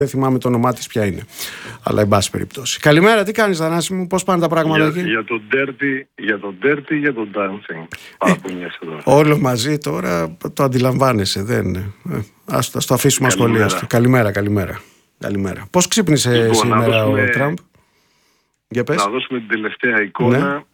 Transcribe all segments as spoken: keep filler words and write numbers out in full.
Δεν θυμάμαι το όνομά της ποια είναι. Αλλά εν πάση περιπτώσει. Καλημέρα, τι κάνεις Θανάση μου, πώς πάνε τα πράγματα για, εκεί? Για τον Dirty, για τον Dirty, για τον Dancing. Παραπονιέσαι εδώ. Όλο μαζί τώρα το αντιλαμβάνεσαι, δεν. Ε, ας, ας το αφήσουμε ασχολίαστο. Καλημέρα, καλημέρα. Καλημέρα. Πώς ξύπνησε λοιπόν, σήμερα δώσουμε, ο Τραμπ? Για πες. Να δώσουμε την τελευταία εικόνα. Ναι.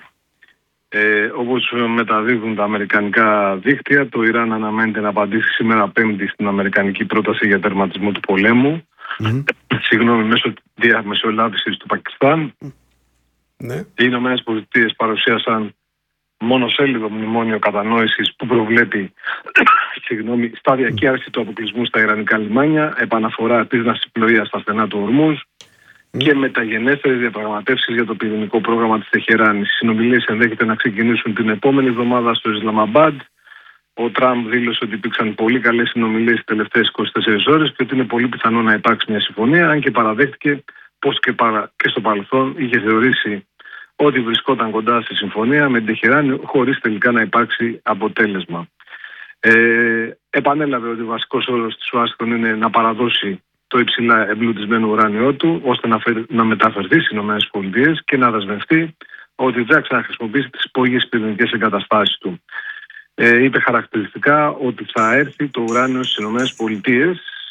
Ε, όπως μεταδίδουν τα αμερικανικά δίκτυα, το Ιράν αναμένεται να απαντήσει σήμερα Πέμπτη στην αμερικανική πρόταση για τερματισμό του πολέμου. Mm-hmm. Συγγνώμη, μέσω διαμεσολάβησης του Πακιστάν. Ναι. Οι Ηνωμένες Πολιτείες παρουσίασαν μονοσέλιδο μνημόνιο κατανόησης που προβλέπει συγγνώμη, σταδιακή mm. άρση του αποκλεισμού στα ιρανικά λιμάνια, επαναφορά της ναυσιπλοείας στα στενά του Ορμούζ mm. και μεταγενέστερες διαπραγματεύσεις για το πυρηνικό πρόγραμμα της Τεχεράνης. Οι συνομιλίες ενδέχεται να ξεκινήσουν την επόμενη εβδομάδα στο Ισλαμαμπάντ. Ο Τραμπ δήλωσε ότι υπήρξαν πολύ καλές συνομιλίες τις τελευταίες είκοσι τέσσερις ώρες και ότι είναι πολύ πιθανό να υπάρξει μια συμφωνία, αν και παραδέχτηκε πως και, παρα... και στο παρελθόν είχε θεωρήσει ότι βρισκόταν κοντά στη συμφωνία με την Τεχεράνη χωρίς τελικά να υπάρξει αποτέλεσμα. Ε, επανέλαβε ότι ο βασικός όρος της Ουάσιγκτον είναι να παραδώσει το υψηλά εμπλουτισμένο ουράνιό του ώστε να, φε... να μεταφερθεί στις ΗΠΑ και να δεσμευτεί ότι δεν θα ξαναχρησιμοποιήσει τις υπόγειες πυρηνικές εγκαταστάσεις του. Ε, είπε χαρακτηριστικά ότι θα έρθει το ουράνιο στις ΗΠΑ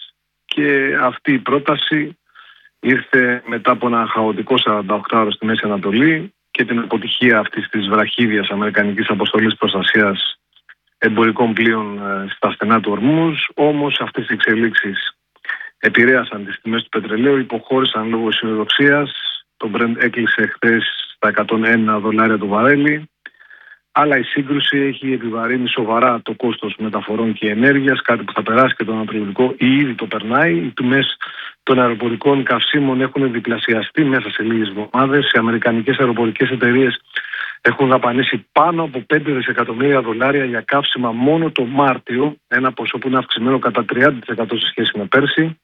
και αυτή η πρόταση ήρθε μετά από ένα χαοτικό σαράντα οκτώ ώρο στη Μέση Ανατολή και την αποτυχία αυτής της βραχίδιας αμερικανικής αποστολής προστασίας εμπορικών πλοίων στα στενά του Ορμούζ. Όμως αυτές οι εξελίξεις επηρέασαν τις τιμές του πετρελαίου, υποχώρησαν λόγω αισιοδοξίας. Το Brent έκλεισε χθες στα εκατόν ένα δολάρια το βαρέλι. Αλλά η σύγκρουση έχει επιβαρύνει σοβαρά το κόστος μεταφορών και ενέργειας, κάτι που θα περάσει και το ανατολικό ή ήδη το περνάει. Οι τιμές των αεροπορικών καυσίμων έχουν διπλασιαστεί μέσα σε λίγες εβδομάδες. Οι αμερικανικές αεροπορικές εταιρείες έχουν δαπανίσει πάνω από πέντε δισεκατομμύρια δολάρια για καύσιμα μόνο το Μάρτιο, ένα ποσό που είναι αυξημένο κατά τριάντα τοις εκατό σε σχέση με πέρσι.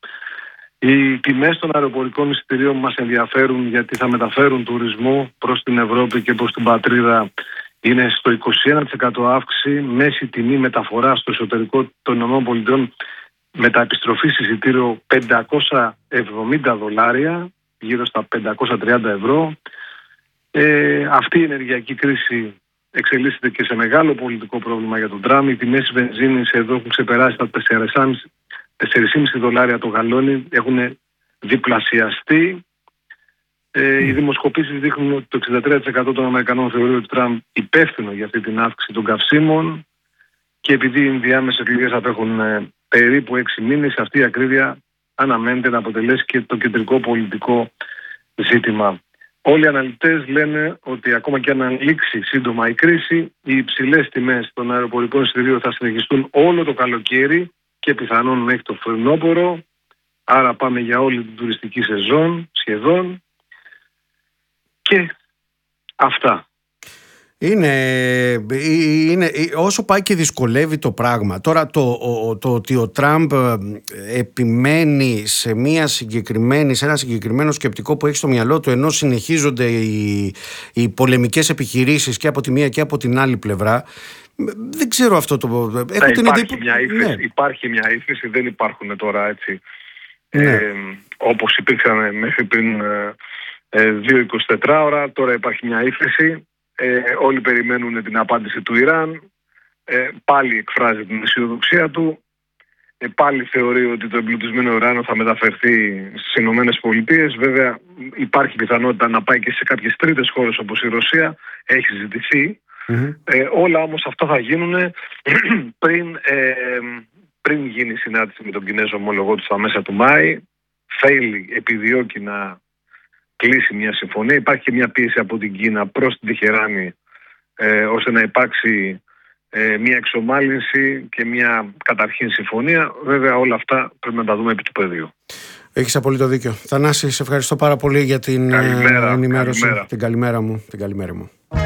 Οι τιμές των αεροπορικών εισιτηρίων μας ενδιαφέρουν γιατί θα μεταφέρουν τουρισμό προς την Ευρώπη και προς την πατρίδα. Είναι στο είκοσι ένα τοις εκατό αύξηση, μέση τιμή μεταφορά στο εσωτερικό των ΗΠΑ μεταεπιστροφής εισιτήριο πεντακόσια εβδομήντα δολάρια, γύρω στα πεντακόσια τριάντα ευρώ. Ε, αυτή η ενεργειακή κρίση εξελίσσεται και σε μεγάλο πολιτικό πρόβλημα για τον Τραμπ. Οι τιμές βενζίνης εδώ έχουν ξεπεράσει τα τέσσερα κόμμα πέντε δολάρια το γαλόνι, έχουν διπλασιαστεί. Ε, οι δημοσκοπήσεις δείχνουν ότι το εξήντα τρία τοις εκατό των Αμερικανών θεωρεί ότι Τραμπ υπεύθυνο για αυτή την αύξηση των καυσίμων και επειδή οι ενδιάμεσες εκλογές απέχουν ε, περίπου έξι μήνες, αυτή η ακρίβεια αναμένεται να αποτελέσει και το κεντρικό πολιτικό ζήτημα. Όλοι οι αναλυτές λένε ότι ακόμα και αν λήξει σύντομα η κρίση, οι υψηλές τιμές των αεροπορικών εισιτηρίων θα συνεχιστούν όλο το καλοκαίρι και πιθανόν μέχρι το φθινόπωρο. Άρα πάμε για όλη την τουριστική σεζόν σχεδόν. Και αυτά. Είναι, είναι, όσο πάει και δυσκολεύει το πράγμα. Τώρα το, το, το ότι ο Τραμπ επιμένει σε, μια συγκεκριμένη, σε ένα συγκεκριμένο σκεπτικό που έχει στο μυαλό του, ενώ συνεχίζονται οι, οι πολεμικές επιχειρήσεις και από τη μία και από την άλλη πλευρά, δεν ξέρω αυτό το... Έχω την υπάρχει, εντύπωση... μια ύφεση, ναι. υπάρχει μια ύφεση, δεν υπάρχουν τώρα έτσι ναι. ε, όπως υπήρξαν μέχρι πριν ε, δύο είκοσι τέσσερις ώρα, τώρα υπάρχει μια ύφεση. Ε, όλοι περιμένουν την απάντηση του Ιράν, ε, πάλι εκφράζει την αισιοδοξία του, ε, πάλι θεωρεί ότι το εμπλουτισμένο ουράνιο θα μεταφερθεί στις Ηνωμένες Πολιτείες. Βέβαια υπάρχει πιθανότητα να πάει και σε κάποιες τρίτες χώρες όπως η Ρωσία, έχει ζητηθεί. Mm-hmm. Ε, όλα όμως αυτά θα γίνουν πριν, ε, πριν γίνει η συνάντηση με τον Κινέζο ομόλογό του στα μέσα του Μάη. Θέλει, επιδιώκει να κλείσει μια συμφωνία. Υπάρχει και μια πίεση από την Κίνα προς την Τεχεράνη ε, ώστε να υπάρξει ε, μια εξομάλυνση και μια καταρχήν συμφωνία. Βέβαια όλα αυτά πρέπει να τα δούμε επί του πεδίου. Έχεις απολύτως δίκιο. Θανάση, σε ευχαριστώ πάρα πολύ για την καλημέρα, ενημέρωση. Καλημέρα. Την καλημέρα μου. Την καλημέρα μου.